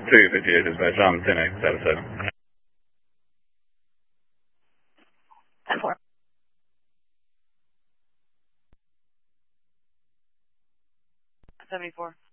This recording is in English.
258 dispatch, I'm 10X, out of 7. 10-4. 74.